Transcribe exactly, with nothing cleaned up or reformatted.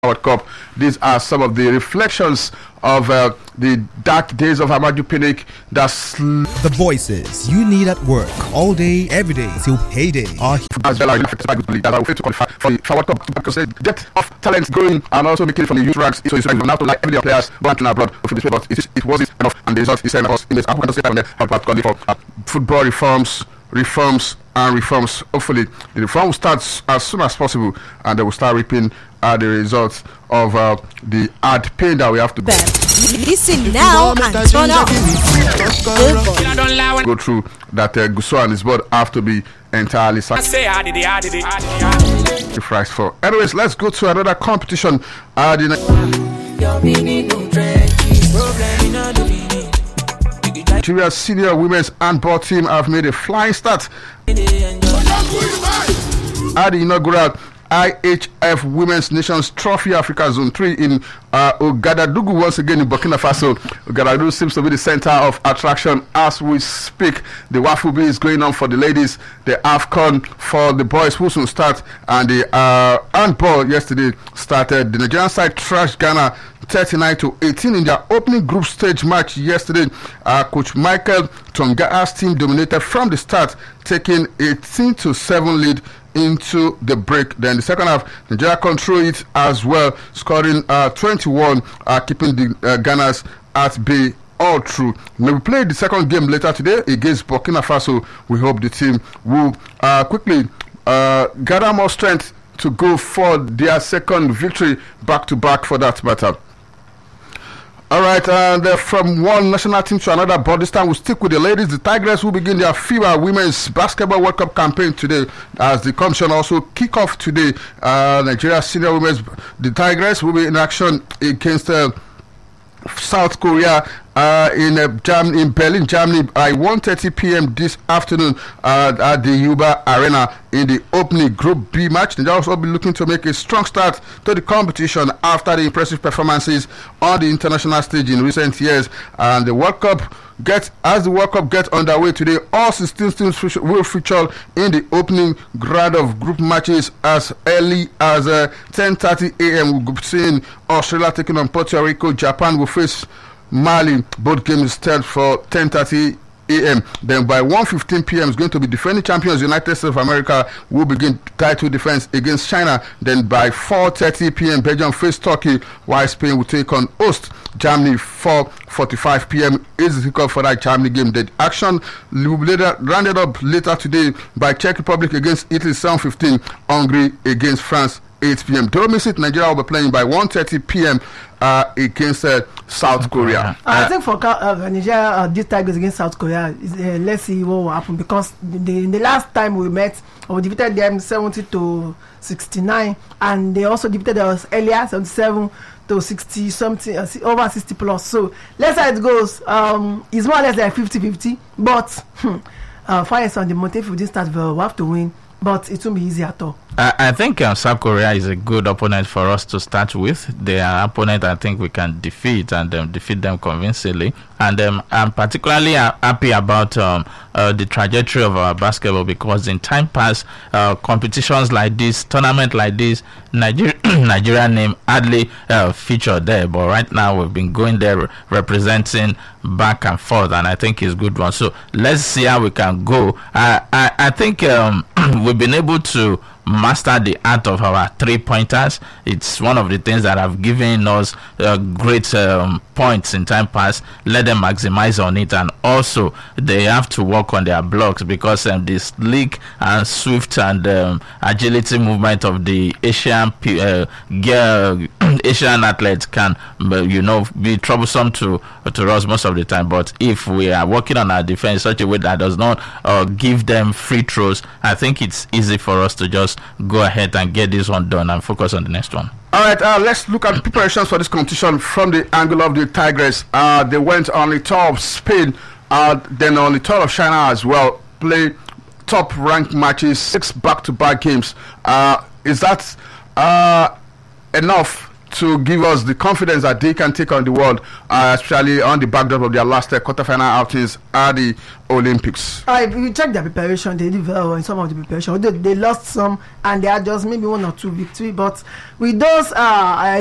World Cup. These are some of the reflections of uh, the dark days of Amaju Pinnick. That's the voices you need at work all day, every day till payday are as well as that are fit to qualify for the World Cup because they get of talent growing and also making it from the youth ranks. So it's now to like every day players going abroad for this, but it, it wasn't enough, and the result is saying in this African state and particularly for uh, football reforms, reforms and reforms. Hopefully, the reform will start as soon as possible, and they will start reaping uh, the results of uh, the hard pain that we have to listen now and turn up. Go through that uh, Gusau and his board have to be entirely sacrificed for. Anyways, let's go to another competition. Uh, the Nigeria senior women's handball team have made a flying start at the inaugural I H F Women's Nations Trophy Africa Zone three in uh, Ouagadougou once again in Burkina Faso. Ouagadougou seems to be the center of attraction as we speak. The Wafubi is going on for the ladies, the AFCON for the boys who soon start, and the uh, handball yesterday started. The Nigerian side trashed Ghana thirty-nine to eighteen in their opening group stage match yesterday. Uh, Coach Michael Tongaa's team dominated from the start, taking eighteen to seven lead into the break. Then the second half, Nigeria controlled it as well, scoring uh, twenty-one, uh, keeping the uh, Gunners at bay all through. We will play the second game later today against Burkina Faso. We hope the team will uh, quickly uh, gather more strength to go for their second victory back to back for that matter. All right, and uh, from one national team to another, but this time we'll stick with the ladies. The Tigers will begin their FIBA Women's Basketball World Cup campaign today as the competition also kick off today. Uh, Nigeria Senior Women's, the Tigers will be in action against uh, South Korea uh, in uh, Germany, in Berlin, Germany by one thirty p.m. this afternoon uh, at the Yuba Arena in the opening Group B match. They will also be looking to make a strong start to the competition after the impressive performances on the international stage in recent years. And the World Cup gets as the World Cup gets underway today, all sixteen teams will feature in the opening round of group matches as early as uh, ten thirty a.m. We'll be seeing Australia taking on Puerto Rico. Japan will face Mali. Both games start for ten thirty a.m. Then by one fifteen p.m. is going to be defending champions United States of America will begin title defense against China. Then by four thirty p.m. Belgium face Turkey, while Spain will take on host Germany. Four forty-five p.m. is the kickoff for that Germany game. The action will be later, rounded up later today by Czech Republic against Italy seven fifteen, Hungary against France eight p.m. Don't miss it. Nigeria will be playing by one thirty p.m. Uh, against uh, South Korea. Uh, I think for uh, Nigeria, uh, this Tigers against South Korea, is, uh, let's see what will happen, because the, the last time we met, we defeated them seventy to sixty-nine, and they also defeated us earlier seventy-seven to sixty something, uh, over sixty plus. So let's see how it goes. Um, it's more or less like fifty fifty, but hmm, uh, fires on the mountain. If we didn't start well, we have to win, but it won't be easy at all. I, I think uh, South Korea is a good opponent for us to start with. They are an opponent I think we can defeat and um, defeat them convincingly. And um, I'm particularly uh, happy about um, uh, the trajectory of our basketball, because in time past, uh, competitions like this, tournament like this, Nigeria, Nigeria name hardly uh, featured there. But right now we've been going there re- representing back and forth, and I think it's a good one. So let's see how we can go. I I, I think um, we've been able to master the art of our three pointers. It's one of the things that have given us uh, great um, points in time past. Let them maximize on it, and also they have to work on their blocks, because um, the sleek and swift and um, agility movement of the Asian uh, girl, Asian athletes can uh, you know be troublesome to to us most of the time. But if we are working on our defense in such a way that does not uh, give them free throws, I think it's easy for us to just go ahead and get this one done and focus on the next one. All right, uh, let's look at the preparations for this competition from the angle of the Tigers. Uh, they went on the tour of Spain, uh, then on the tour of China as well, play top ranked matches, six back-to-back games. Uh, is that uh, enough to give us the confidence that they can take on the world, uh, especially on the backdrop of their last uh, quarterfinal outings at the Olympics. Uh, if you check their preparation, they did very well in some of the preparation. Although they lost some, and they had just maybe one or two victory, but with those, uh, I